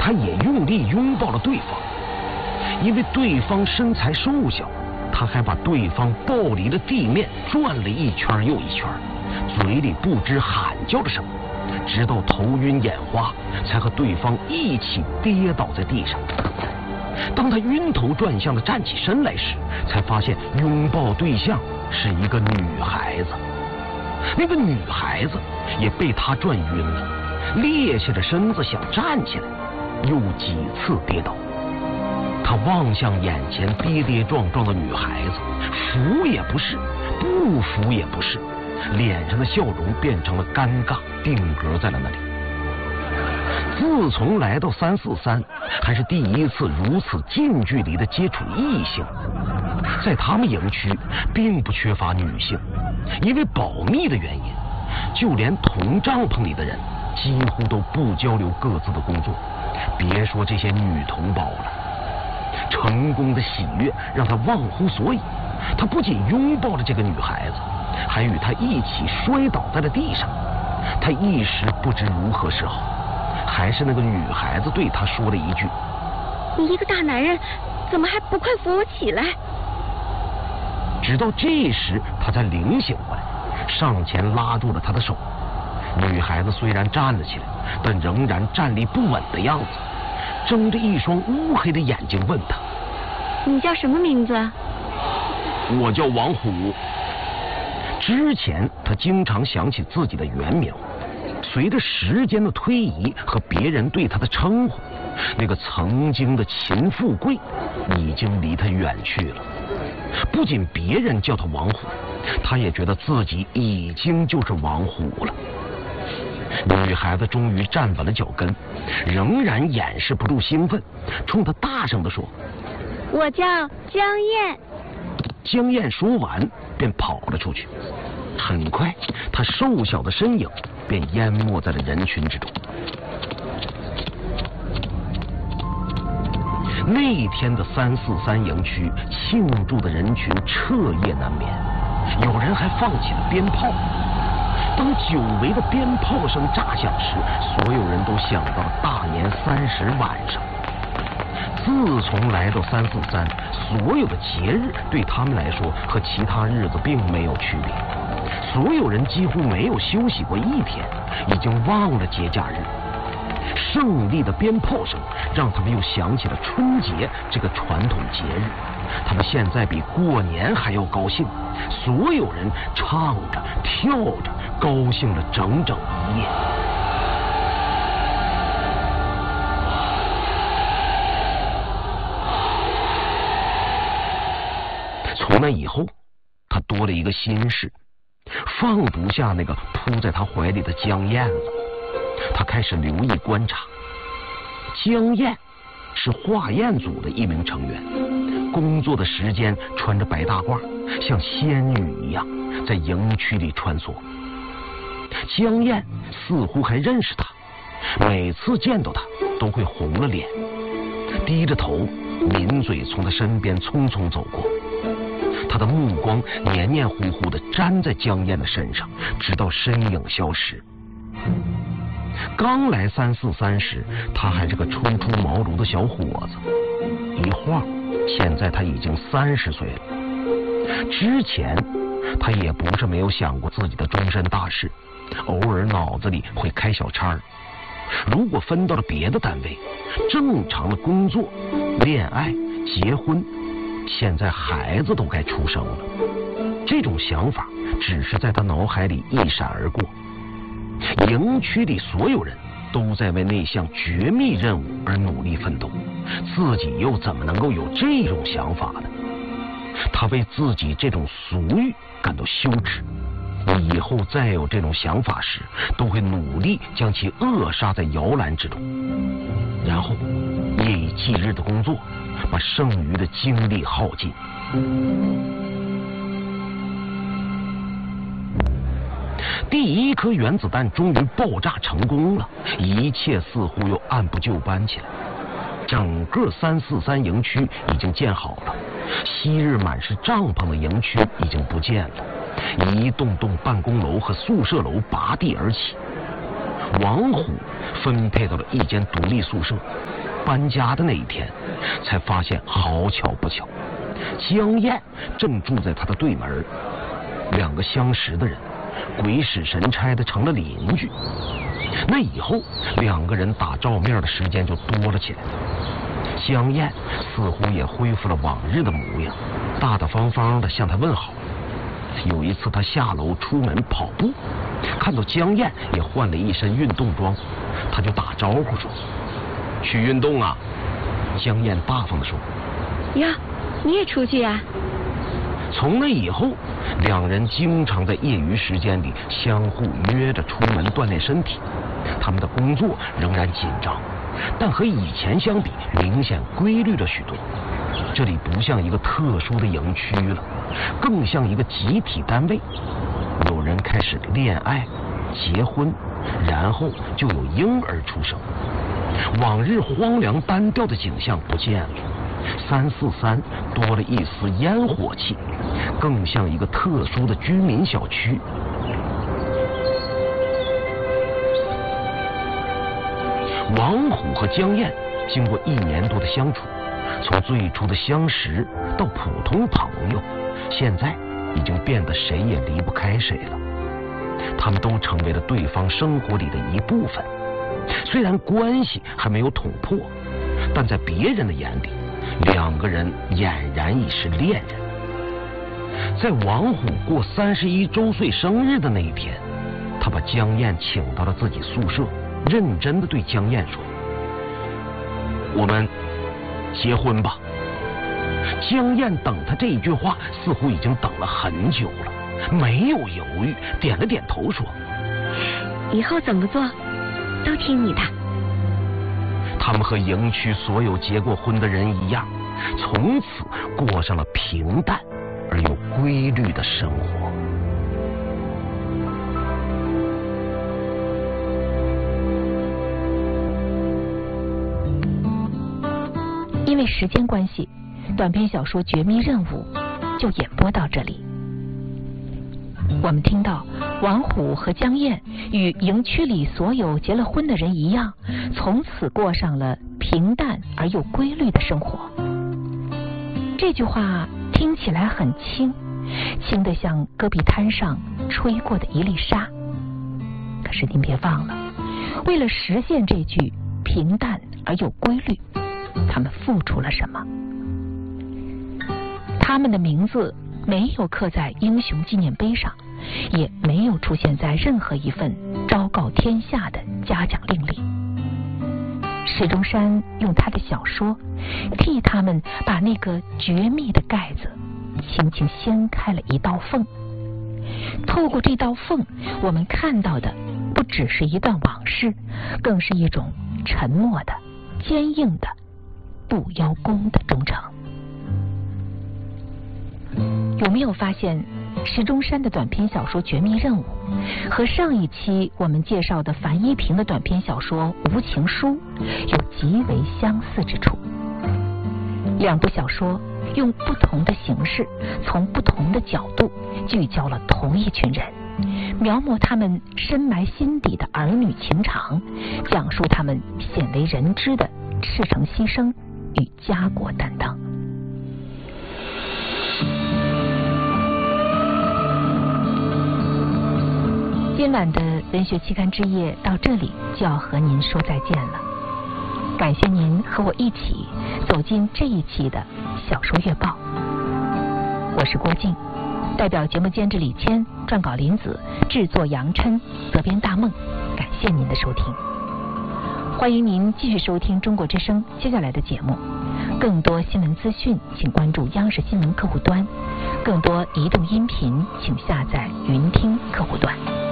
他也用力拥抱了对方。因为对方身材瘦小，他还把对方抱离了地面，转了一圈又一圈，嘴里不知喊叫着什么，直到头晕眼花，才和对方一起跌倒在地上。当他晕头转向的站起身来时，才发现拥抱对象是一个女孩子。那个女孩子也被他转晕了，趔趄着身子想站起来，又几次跌倒。他望向眼前跌跌撞撞的女孩子，服也不是，不服也不是，脸上的笑容变成了尴尬，定格在了那里。自从来到343，还是第一次如此近距离的接触异性。在他们营区并不缺乏女性，因为保密的原因，就连同帐篷里的人几乎都不交流各自的工作，别说这些女同胞了。成功的喜悦让他忘乎所以，他不仅拥抱了这个女孩子，还与她一起摔倒在了地上。他一时不知如何是好，还是那个女孩子对他说了一句：“ 你一个大男人，怎么还不快扶我起来？” 直到这时，他才灵醒过来，上前拉住了他的手。女孩子虽然站了起来，但仍然站立不稳的样子，睁着一双乌黑的眼睛问他：“ 你叫什么名字？”“ 我叫王虎。”之前他经常想起自己的原名，随着时间的推移和别人对他的称呼，那个曾经的秦富贵已经离他远去了。不仅别人叫他王虎，他也觉得自己已经就是王虎了。女孩子终于站稳了脚跟，仍然掩饰不住兴奋，冲他大声地说：“ 我叫江燕。” 江燕说完便跑了出去。很快，她瘦小的身影便淹没在了人群之中。那天的343营区庆祝的人群彻夜难眠，有人还放起了鞭炮。当久违的鞭炮声炸响时，所有人都想到了大年30晚上。自从来到343，所有的节日对他们来说和其他日子并没有区别，所有人几乎没有休息过一天，已经忘了节假日。胜利的鞭炮声让他们又想起了春节这个传统节日，他们现在比过年还要高兴，所有人唱着跳着，高兴了整整一夜。从那以后，他多了一个心事，放不下那个扑在他怀里的江燕了。他开始留意观察。江燕是化验组的一名成员，工作的时间穿着白大褂，像仙女一样在营区里穿梭。江燕似乎还认识他，每次见到他都会红了脸，低着头抿嘴从他身边匆匆走过。他的目光黏黏糊糊地粘在江燕的身上，直到身影消失。刚来343时，他还是个初出茅庐的小伙子，一晃现在他已经30岁了。之前他也不是没有想过自己的终身大事，偶尔脑子里会开小差。如果分到了别的单位，正常的工作、恋爱、结婚，现在孩子都该出生了。这种想法只是在他脑海里一闪而过。营区里所有人都在为那项绝密任务而努力奋斗，自己又怎么能够有这种想法呢？他为自己这种俗欲感到羞耻，以后再有这种想法时，都会努力将其扼杀在摇篮之中，然后夜以继日的工作，把剩余的精力耗尽。第一颗原子弹终于爆炸成功了，一切似乎又按部就班起来。整个343营区已经建好了，昔日满是帐篷的营区已经不见了，一栋栋办公楼和宿舍楼拔地而起。 王虎分配到了一间独立宿舍。搬家的那一天，才发现好巧不巧，江燕正住在他的对门。两个相识的人，鬼使神差的成了邻居。那以后，两个人打照面的时间就多了起来。江燕似乎也恢复了往日的模样，大大方方的向他问好。有一次，他下楼出门跑步，看到江燕也换了一身运动装，他就打招呼说：“去运动啊！”江燕大方地说：“ 呀，你也出去呀？” 从那以后，两人经常在业余时间里相互约着出门锻炼身体。他们的工作仍然紧张，但和以前相比，明显规律了许多。这里不像一个特殊的营区了，更像一个集体单位。有人开始恋爱、结婚，然后就有婴儿出生。往日荒凉单调的景象不见了，343多了一丝烟火气，更像一个特殊的居民小区。王虎和江燕经过1年多的相处，从最初的相识到普通朋友，现在已经变得谁也离不开谁了。他们都成为了对方生活里的一部分。虽然关系还没有捅破，但在别人的眼里，两个人俨然已是恋人。在王虎过31周岁生日的那一天，他把江燕请到了自己宿舍，认真地对江燕说：“我们结婚吧。”江燕等他这一句话，似乎已经等了很久了，没有犹豫，点了点头说：“ 以后怎么做都听你的。” 他们和营区所有结过婚的人一样，从此过上了平淡而又规律的生活。 因为时间关系，短篇小说《绝密任务》就演播到这里。我们听到王虎和江燕与营区里所有结了婚的人一样，从此过上了平淡而又规律的生活。这句话听起来很轻，轻得像戈壁滩上吹过的一粒沙。可是您别忘了，为了实现这句平淡而又规律，他们付出了什么？他们的名字没有刻在英雄纪念碑上，也没有出现在任何一份昭告天下的嘉奖令里。石中山用他的小说替他们把那个绝密的盖子轻轻掀开了一道缝。透过这道缝，我们看到的不只是一段往事，更是一种沉默的、坚硬的、不邀功的忠诚。有没有发现石中山的短篇小说《绝密任务》和上一期我们介绍的樊一平的短篇小说《无情书》有极为相似之处？两部小说用不同的形式，从不同的角度聚焦了同一群人，描摹他们深埋心底的儿女情长，讲述他们鲜为人知的赤诚牺牲与家国担当。今晚的文学期刊之夜到这里就要和您说再见了，感谢您和我一起走进这一期的小说月报。我是郭静，代表节目监制李谦、撰稿林子、制作杨琛、责编大梦，感谢您的收听。欢迎您继续收听中国之声接下来的节目。更多新闻资讯请关注央视新闻客户端，更多移动音频请下载云听客户端。